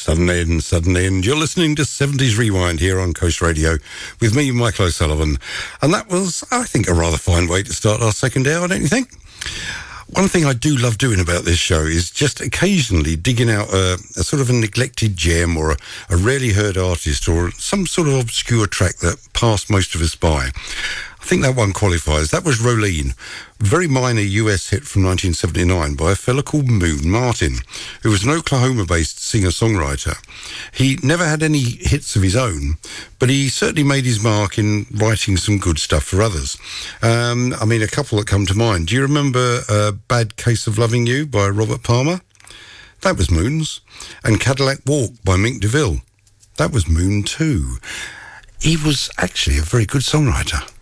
Sudden End. You're listening to 70s Rewind here on Coast Radio with me, Michael O'Sullivan. And that was, I think, a rather fine way to start our second hour, don't you think? One thing I do love doing about this show is just occasionally digging out a sort of a neglected gem or a rarely heard artist or some sort of obscure track that passed most of us by. I think that one qualifies. That was Rolene, very minor US hit from 1979 by a fella called Moon Martin, who was an Oklahoma-based singer-songwriter. He never had any hits of his own, but he certainly made his mark in writing some good stuff for others. A couple that come to mind. Do you remember Bad Case of Loving You by Robert Palmer? That was Moon's. And Cadillac Walk by Mick DeVille. That was Moon too. He was actually a very good songwriter.